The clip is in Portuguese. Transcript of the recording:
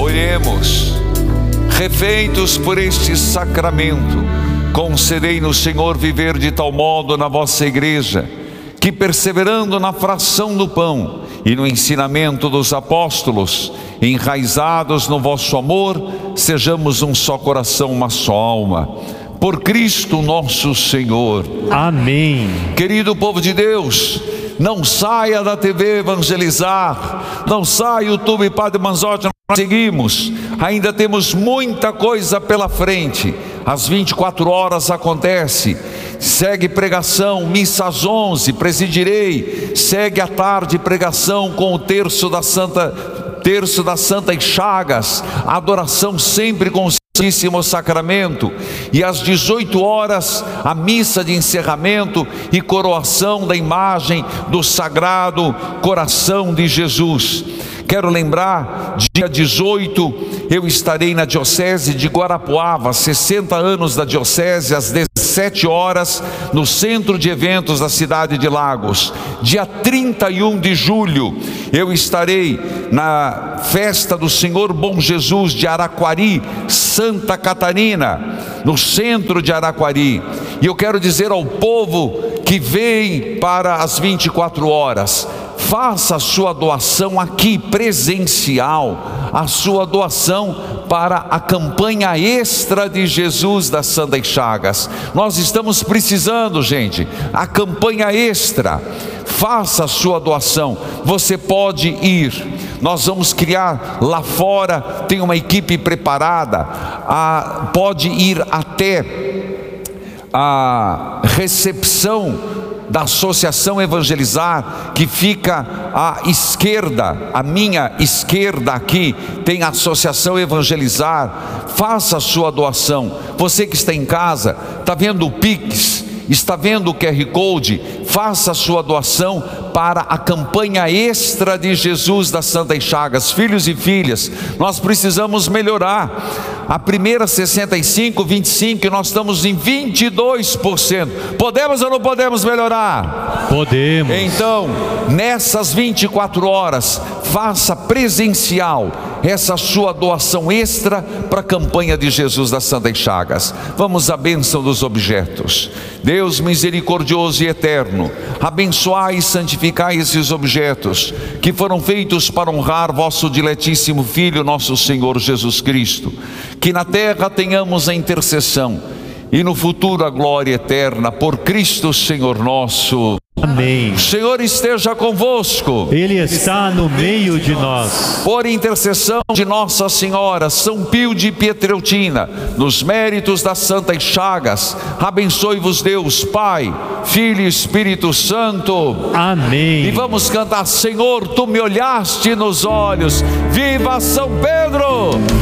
Oremos. Refeitos por este sacramento, concedei-nos, Senhor, viver de tal modo na vossa igreja, que perseverando na fração do pão e no ensinamento dos apóstolos, enraizados no vosso amor, sejamos um só coração, uma só alma. Por Cristo nosso Senhor. Amém. Querido povo de Deus, não saia da TV Evangelizar, não saia YouTube Padre Manzotti, nós seguimos, ainda temos muita coisa pela frente. Às 24 horas acontece, segue pregação, missa às 11, presidirei, segue à tarde pregação com o terço das Santas Chagas, adoração sempre com o Santíssimo Sacramento, e às 18 horas a missa de encerramento e coroação da imagem do Sagrado Coração de Jesus. Quero lembrar, dia 18, eu estarei na Diocese de Guarapuava, 60 anos da Diocese, às 17 horas, no Centro de Eventos da cidade de Lagos. Dia 31 de julho, eu estarei na Festa do Senhor Bom Jesus de Araquari, Santa Catarina, no centro de Araquari. E eu quero dizer ao povo que vem para as 24 horas, faça a sua doação aqui, presencial, a sua doação para a campanha extra de Jesus das Santas Chagas. Nós estamos precisando, gente, a campanha extra. Faça a sua doação, você pode ir. Nós vamos criar lá fora, tem uma equipe preparada, pode ir até a recepção da Associação Evangelizar, que fica à esquerda, à minha esquerda aqui, tem a Associação Evangelizar. Faça a sua doação. Você que está em casa, está vendo o Pix, está vendo o QR Code, faça a sua doação para a campanha extra de Jesus das Santas Chagas. Filhos e filhas, nós precisamos melhorar. A primeira 65, 25, e nós estamos em 22%. Podemos ou não podemos melhorar? Podemos. Então, nessas 24 horas, faça presencial essa sua doação extra para a campanha de Jesus das Santas Chagas. Vamos à bênção dos objetos. Deus misericordioso e eterno, abençoai e santificai esses objetos que foram feitos para honrar vosso diletíssimo Filho, nosso Senhor Jesus Cristo. Que na terra tenhamos a intercessão e no futuro a glória eterna, por Cristo Senhor nosso. Amém. O Senhor esteja convosco. Ele está no meio de nós. Por intercessão de Nossa Senhora, São Pio de Pietreutina, nos méritos das Santas Chagas, abençoe-vos Deus, Pai, Filho e Espírito Santo. Amém. E vamos cantar: Senhor, tu me olhaste nos olhos. Viva São Pedro!